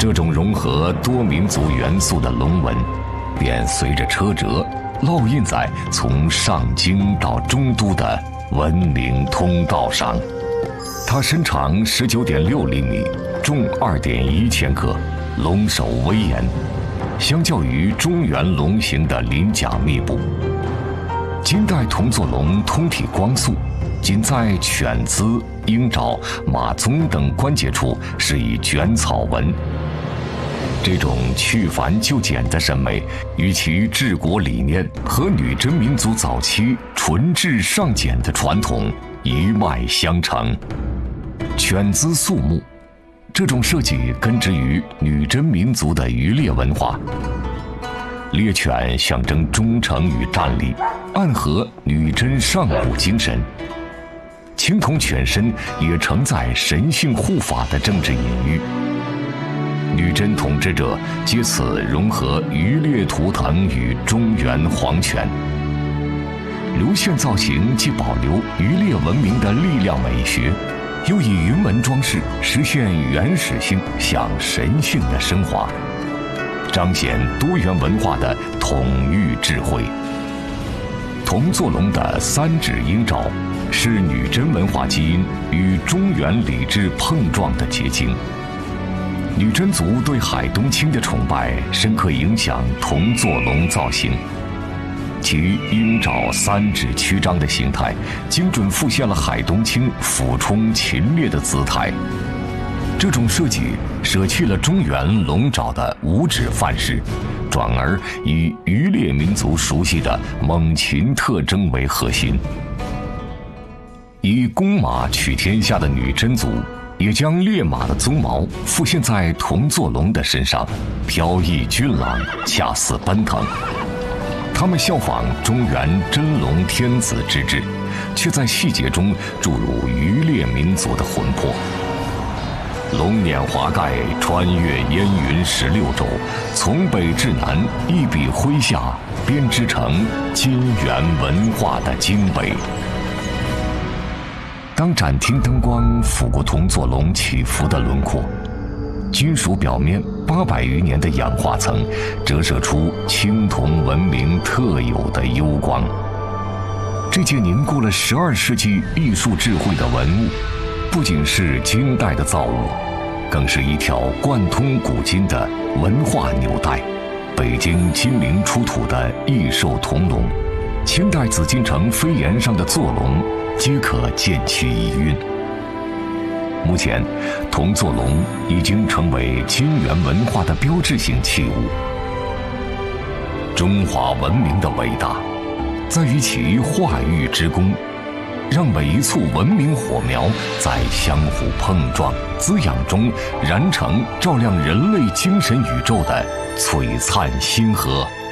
这种融合多民族元素的龙纹，便随着车辙烙印在从上京到中都的文明通道上。它身长19.6厘米，重2.1千克，龙首威严。相较于中原龙形的鳞甲密布，金代铜座龙通体光素，仅在犬姿、鹰爪、马鬃等关节处是以卷草纹。这种去繁就简的审美，与其治国理念和女真民族早期纯质尚简的传统一脉相承。犬姿肃穆，这种设计根植于女真民族的渔猎文化。猎犬象征忠诚与战力，暗合女真上古精神。青铜犬身也承载神性护法的政治隐喻。女真统治者借此融合渔猎图腾与中原皇权。流线造型既保留渔猎文明的力量美学，又以云纹装饰实现原始性向神性的升华，彰显多元文化的统御智慧。铜座龙的3指鹰爪是女真文化基因与中原礼制碰撞的结晶。女真族对海东青的崇拜深刻影响铜座龙造型，其鹰爪3指曲张的形态，精准复现了海东青俯冲禽猎的姿态。这种设计舍弃了中原龙爪的5指范式，转而以渔猎民族熟悉的猛禽特征为核心。以公马取天下的女真族，也将烈马的鬃毛复现在铜座龙的身上，飘逸俊朗，恰似奔腾。他们效仿中原真龙天子之制，却在细节中注入渔猎民族的魂魄。龙辇华盖，穿越烟云16州，从北至南，一笔挥下，编织成金元文化的经纬。当展厅灯光拂过铜座龙起伏的轮廓，金属表面800余年的氧化层折射出青铜文明特有的幽光。这件凝固了12世纪艺术智慧的文物，不仅是金代的造物，更是一条贯通古今的文化纽带。北京金陵出土的异兽铜龙，清代紫禁城飞檐上的座龙，皆可见其遗韵。目前，铜座龙已经成为金元文化的标志性器物。中华文明的伟大，在于其化育之功，让每一簇文明火苗在相互碰撞、滋养中燃成照亮人类精神宇宙的璀璨星河。